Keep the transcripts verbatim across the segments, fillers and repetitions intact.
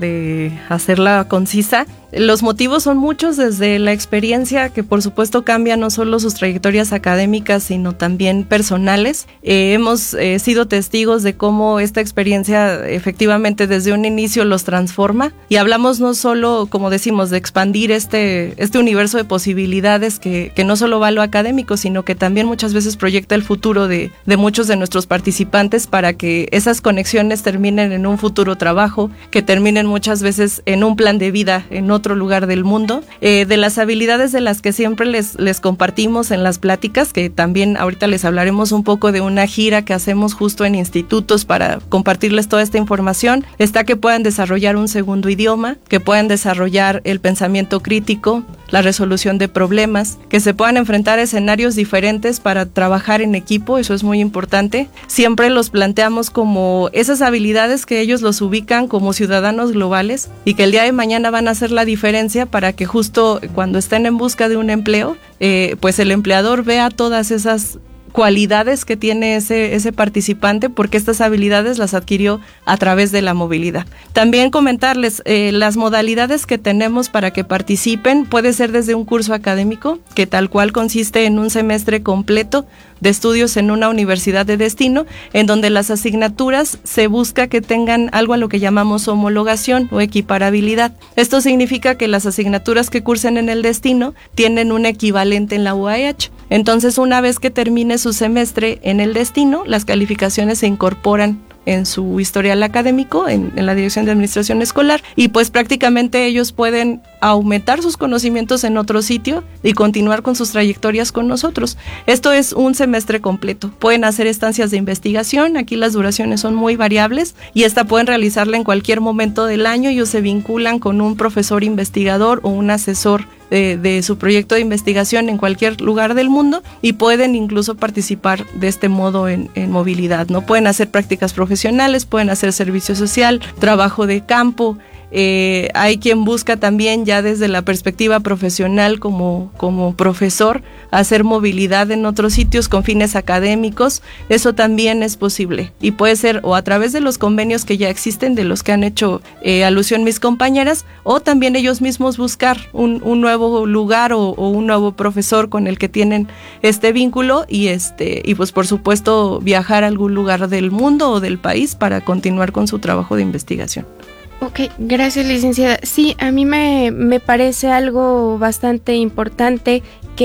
de hacerla concisa. Los motivos son muchos, desde la experiencia, que por supuesto cambia no solo sus trayectorias académicas, sino también personales. Eh, hemos eh, sido testigos de cómo esta experiencia efectivamente desde un inicio los transforma, y hablamos no solo, como decimos, de expandir este, este universo de posibilidades que, que no solo va a lo académico, sino que también muchas veces proyecta el futuro de, de muchos de nuestros participantes, para que esas conexiones terminen en un futuro trabajo, que terminen muchas veces en un plan de vida en otro otro lugar del mundo. Eh, de las habilidades de las que siempre les, les compartimos en las pláticas, que también ahorita les hablaremos un poco de una gira que hacemos justo en institutos para compartirles toda esta información, está que puedan desarrollar un segundo idioma, que puedan desarrollar el pensamiento crítico, la resolución de problemas, que se puedan enfrentar a escenarios diferentes para trabajar en equipo. Eso es muy importante. Siempre los planteamos como esas habilidades que ellos los ubican como ciudadanos globales, y que el día de mañana van a hacer la diferencia para que justo cuando estén en busca de un empleo, eh, pues el empleador vea todas esas cualidades que tiene ese, ese participante, porque estas habilidades las adquirió a través de la movilidad. También comentarles eh, las modalidades que tenemos para que participen. Puede ser desde un curso académico, que tal cual consiste en un semestre completo de estudios en una universidad de destino, en donde las asignaturas se busca que tengan algo a lo que llamamos homologación o equiparabilidad. Esto significa que las asignaturas que cursen en el destino tienen un equivalente en la U A H. Entonces, una vez que termine su semestre en el destino, las calificaciones se incorporan en su historial académico, en, en la Dirección de Administración Escolar, y pues prácticamente ellos pueden aumentar sus conocimientos en otro sitio y continuar con sus trayectorias con nosotros. Esto es un semestre completo. Pueden hacer estancias de investigación, aquí las duraciones son muy variables, y esta pueden realizarla en cualquier momento del año. Ellos se vinculan con un profesor investigador o un asesor De, de su proyecto de investigación en cualquier lugar del mundo, y pueden incluso participar de este modo en, en movilidad, ¿no? Pueden hacer prácticas profesionales, pueden hacer servicio social, trabajo de campo. Eh, hay quien busca también ya desde la perspectiva profesional como, como profesor hacer movilidad en otros sitios con fines académicos. Eso también es posible, y puede ser o a través de los convenios que ya existen, de los que han hecho eh, alusión mis compañeras, o también ellos mismos buscar un, un nuevo lugar o, o un nuevo profesor con el que tienen este vínculo, y este y pues por supuesto viajar a algún lugar del mundo o del país para continuar con su trabajo de investigación. Ok, gracias, licenciada. Sí, a mí me, me parece algo bastante importante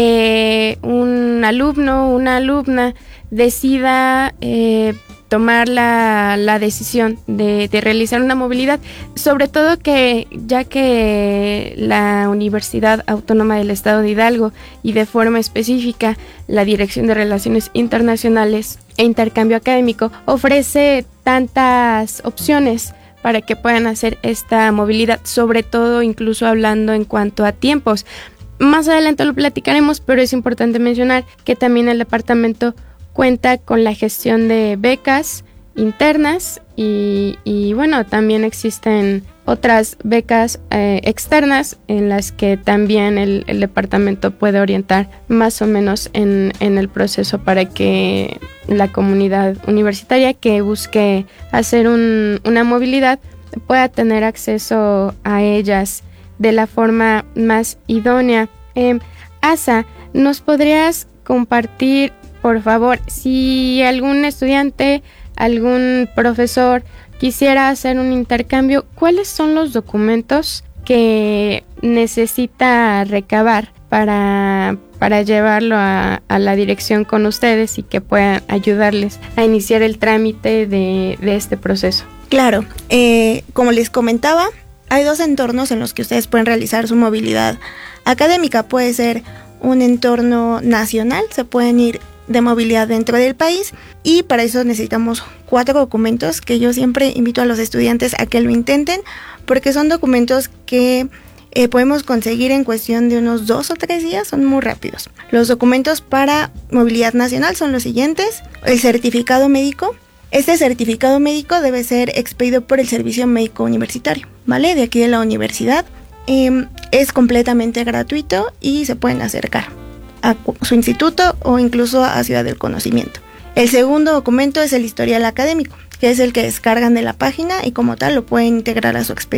que un alumno o una alumna decida eh, tomar la, la decisión de, de realizar una movilidad, sobre todo que ya que la Universidad Autónoma del Estado de Hidalgo, y de forma específica la Dirección de Relaciones Internacionales e Intercambio Académico, ofrece tantas opciones para que puedan hacer esta movilidad, sobre todo incluso hablando en cuanto a tiempos. Más adelante lo platicaremos, pero es importante mencionar que también el departamento cuenta con la gestión de becas internas y, y bueno, también existen otras becas eh, externas en las que también el, el departamento puede orientar más o menos en, en el proceso para que la comunidad universitaria que busque hacer un, una movilidad pueda tener acceso a ellas de la forma más idónea. Eh, Asa, ¿nos podrías compartir, por favor, si algún estudiante, algún profesor quisiera hacer un intercambio, cuáles son los documentos que necesita recabar para, para llevarlo a, a la dirección con ustedes y que puedan ayudarles a iniciar el trámite de, de este proceso? Claro, eh, como les comentaba, hay dos entornos en los que ustedes pueden realizar su movilidad académica. Puede ser un entorno nacional, se pueden ir de movilidad dentro del país, y para eso necesitamos cuatro documentos que yo siempre invito a los estudiantes a que lo intenten, porque son documentos que eh, podemos conseguir en cuestión de unos dos o tres días, son muy rápidos. Los documentos para movilidad nacional son los siguientes: el certificado médico. Este certificado médico debe ser expedido por el Servicio Médico Universitario, ¿vale? De aquí de la universidad. Eh, es completamente gratuito y se pueden acercar a su instituto o incluso a Ciudad del Conocimiento. El segundo documento es el historial académico, que es el que descargan de la página y como tal lo pueden integrar a su expediente.